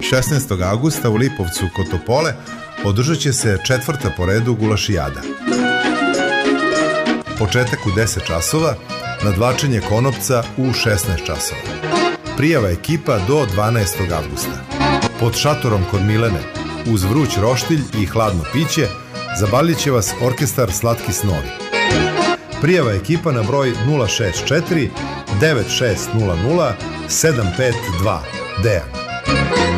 16. augusta u Lipovcu kod Topole održat će se 4. po redu gulašijada. Početak u 10 časova, nadvlačenje konopca u 16 časova. Prijava ekipa do 12. avgusta. Pod šatorom kod Milene, uz vruć roštilj i hladno piće, zabavljat će vas orkestar Slatki snovi. Prijava ekipa na broj 064 9600 752 Dejan.